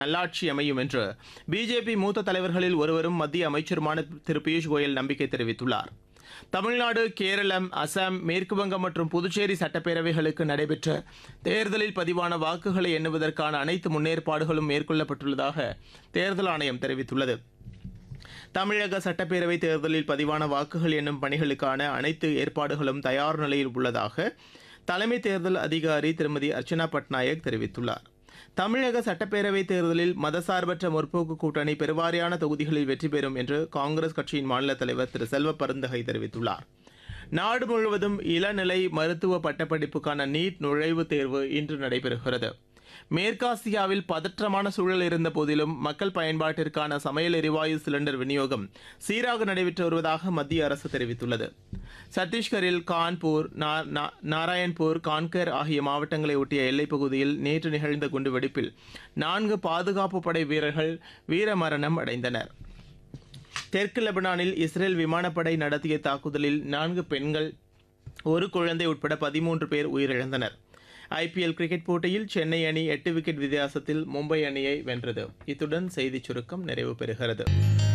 நல்லாட்சி அமையும் என்று பிஜேபி மூத்த தலைவர்களில் ஒருவரும் மத்திய அமைச்சருமான திரு பியூஷ் கோயல் நம்பிக்கை தெரிவித்துள்ளார். தமிழ்நாடு, கேரளம், அசாம், மேற்குவங்கம் மற்றும் புதுச்சேரி சட்டப்பேரவைகளுக்கு நடைபெற்ற தேர்தலில் பதிவான வாக்குகளை எண்ணுவதற்கான அனைத்து முன்னேற்பாடுகளும் மேற்கொள்ளப்பட்டுள்ளதாக தேர்தல் ஆணையம் தெரிவித்துள்ளது. தமிழக சட்டப்பேரவை தேர்தலில் பதிவான வாக்குகள் எண்ணும் பணிகளுக்கான அனைத்து ஏற்பாடுகளும் தயார் நிலையில் உள்ளதாக தலைமை தேர்தல் அதிகாரி திருமதி அர்ச்சனா பட்நாயக் தெரிவித்துள்ளார். தமிழக சட்டப்பேரவை தேர்தலில் மதசார்பற்ற முற்போக்கு கூட்டணி பெருவாரியான தொகுதிகளில் வெற்றி பெறும் என்று காங்கிரஸ் கட்சியின் மாநில தலைவர் திரு செல்வ பெருந்தகை தெரிவித்துள்ளார். நாடு முழுவதும் இளநிலை மருத்துவ பட்டப்படிப்புக்கான நீட் நுழைவுத் தேர்வு இன்று நடைபெறுகிறது. மேற்காசியாவில் பதற்றமான சூழல் இருந்த போதிலும் மக்கள் பயன்பாட்டிற்கான சமையல் எரிவாயு சிலிண்டர் விநியோகம் சீராக நடைபெற்று வருவதாக மத்திய அரசு தெரிவித்துள்ளது. சத்தீஸ்கரில் கான்பூர், நாராயண்பூர், கான்கர் ஆகிய மாவட்டங்களை ஒட்டிய எல்லைப் பகுதியில் நேற்று நிகழ்ந்த குண்டுவெடிப்பில் 4 பாதுகாப்பு படை வீரர்கள் வீரமரணம் அடைந்தனர். தெற்கு லெபனானில் இஸ்ரேல் விமானப்படை நடத்திய தாக்குதலில் 4 பெண்கள், 1 குழந்தை உட்பட 13 பேர் உயிரிழந்தனர். ஐபிஎல் கிரிக்கெட் போட்டியில் சென்னை அணி 8 விக்கெட் வித்தியாசத்தில் மும்பை அணியை வென்றது. இத்துடன் செய்திச் சுருக்கம் நிறைவு பெறுகிறது.